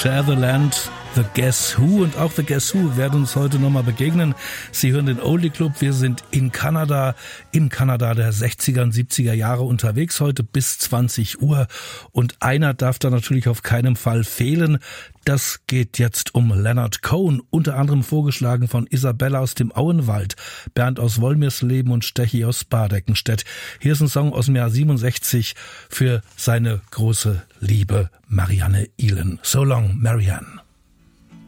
Share the Land, The Guess Who und auch The Guess Who werden uns heute nochmal begegnen. Sie hören den Oldie Club, wir sind im Kanada der 60er und 70er Jahre unterwegs, heute bis 20 Uhr und einer darf da natürlich auf keinen Fall fehlen. Das geht jetzt um Leonard Cohen, unter anderem vorgeschlagen von Isabella aus dem Auenwald, Bernd aus Wolmirsleben und Stechi aus Bardeckenstedt. Hier ist ein Song aus dem Jahr 67 für seine große Liebe Marianne Ihlen. So long, Marianne.